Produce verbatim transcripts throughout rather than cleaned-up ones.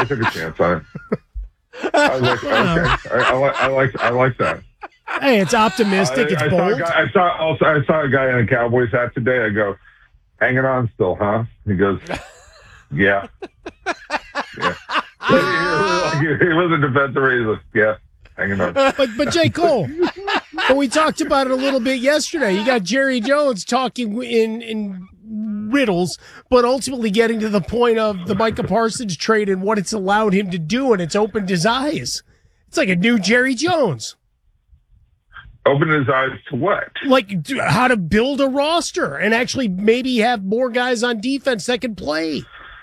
I took a chance on it. I was like, okay, I, I, like, I like, I like that. Hey, it's optimistic. Uh, it's I bold. Saw a guy, I saw also. I saw a guy in a Cowboys hat today. I go, hanging on still, huh? He goes, yeah, yeah. he, he, he wasn't defensive. He was, yeah, hanging on. But but J. Cole, but we talked about it a little bit yesterday. You got Jerry Jones talking in in riddles, but ultimately getting to the point of the Micah Parsons trade and what it's allowed him to do, and it's opened his eyes. It's like a new Jerry Jones. Open his eyes to what? Like do- how to build a roster and actually maybe have more guys on defense that can play.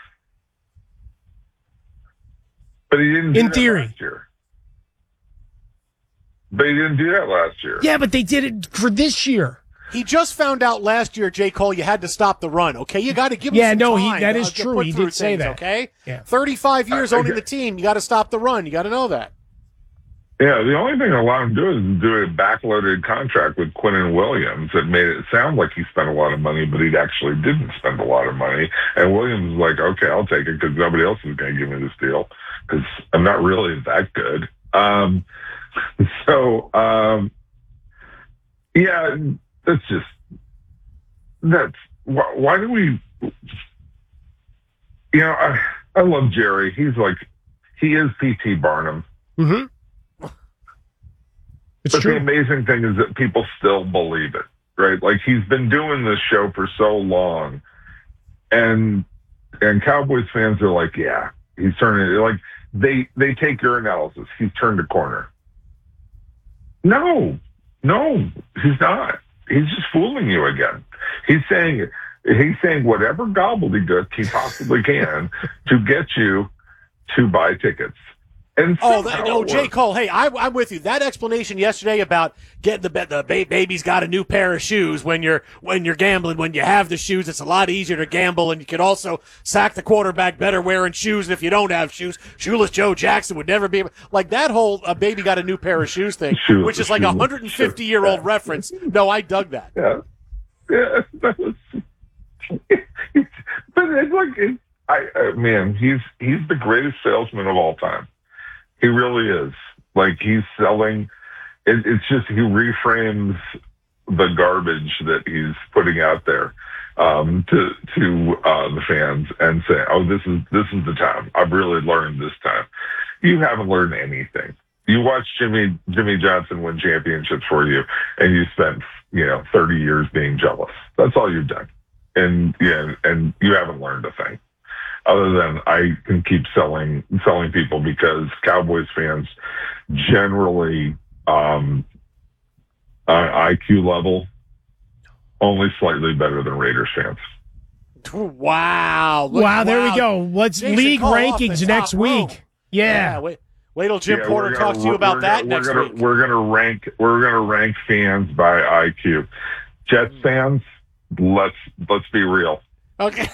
But he didn't do In that theory. last year. But he didn't do that last year. Yeah, but they did it for this year. He just found out last year, J. Cole, you had to stop the run, okay? You got to give him Yeah, some no, he- time. that to, is uh, get true. put He through did say things, that. Okay? Yeah. thirty-five years Uh, owning okay. the team, you got to stop the run. You got to know that. Yeah, the only thing that allowed him to do is do a backloaded contract with Quinnen Williams that made it sound like he spent a lot of money, but he actually didn't spend a lot of money. And Williams was like, okay, I'll take it because nobody else is going to give me this deal because I'm not really that good. Um, so, um, yeah, that's just, that's, why, why do we, you know, I, I love Jerry. He's like, he is P T Barnum. Mm-hmm. It's But true. the amazing thing is that people still believe it, right? Like he's been doing this show for so long, and and Cowboys fans are like, yeah, he's turning. Like they they take your analysis. He's turned a corner. No, no, he's not. He's just fooling you again. He's saying he's saying whatever gobbledygook he possibly can to get you to buy tickets. And Oh, somehow that, no, it J. works. Cole, hey, I, I'm with you. That explanation yesterday about getting the, ba- the ba- baby's got a new pair of shoes when you're when you're gambling. When you have the shoes, it's a lot easier to gamble, and you can also sack the quarterback better wearing shoes. And if you don't have shoes, shoeless Joe Jackson would never be able, like that whole uh, baby got a new pair of shoes thing, Shoeless, which is like a one hundred fifty year old shoeless. reference. No, I dug that. Yeah, yeah. That was, but it's like, it, I, I man, he's he's the greatest salesman of all time. He really is. Like he's selling. It, it's just he reframes the garbage that he's putting out there um, to to uh, the fans and say, "Oh, this is this is the time. I've really learned this time." You haven't learned anything. You watched Jimmy Jimmy Johnson win championships for you, and you spent you know thirty years being jealous. That's all you've done, and yeah, and you haven't learned a thing. Other than I can keep selling selling people because Cowboys fans generally um, uh, I Q level only slightly better than Raiders fans. Wow! Look, Wow, there wow. we go. Let's Jason league Cole off the rankings top next rope. week. Yeah. wait, wait till Jim Yeah, Porter we're talks gonna- to you about we're that gonna, next we're gonna, week. We're gonna rank we're gonna rank fans by I Q. Jets fans, let's let's be real. Okay.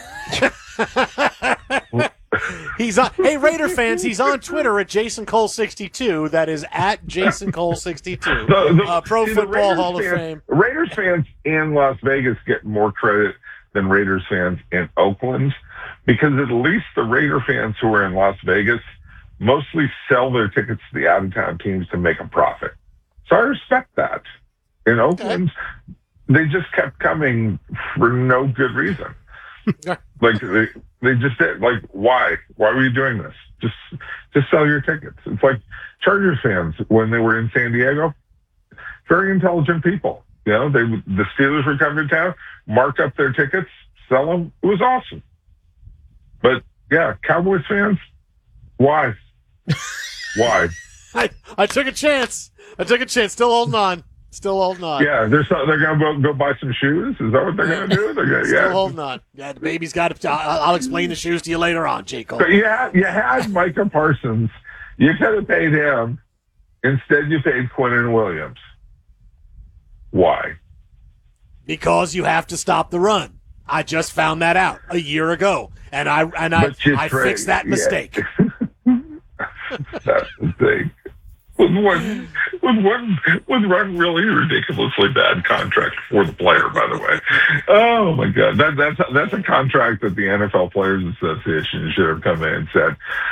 He's on. Hey, Raider fans, he's on Twitter at Jason Cole sixty-two. That is at Jason Cole sixty-two. The- the- uh, Pro see, the Football Raiders Hall of fans- Fame. Raiders fans in Las Vegas get more credit than Raiders fans in Oakland because at least the Raider fans who are in Las Vegas mostly sell their tickets to the out-of-town teams to make a profit. So I respect that. In Oakland, they just kept coming for no good reason. Like they, they just did. Like, why? Why were you doing this? Just, just sell your tickets. It's like Chargers fans when they were in San Diego. Very intelligent people. You know, they the Steelers were coming to town, mark up their tickets, sell them. It was awesome. But yeah, Cowboys fans, why? Why? I, I took a chance. I took a chance. Still holding on. Still holding on. Yeah, they're so, they're gonna go, go buy some shoes. Is that what they're gonna do? They're gonna, Still yeah. holding on. Yeah, the baby's got to. I'll, I'll explain the shoes to you later on, J. Cole. So you had, you had Micah Parsons. You could have paid him. Instead, you paid Quinnen Williams. Why? Because you have to stop the run. I just found that out a year ago, and I and I, But you I trade- fixed that yeah. mistake. That's the thing. With one, with one, with one really ridiculously bad contract for the player, by the way. Oh my God, that that's that's a contract that the N F L Players Association should have come in and said,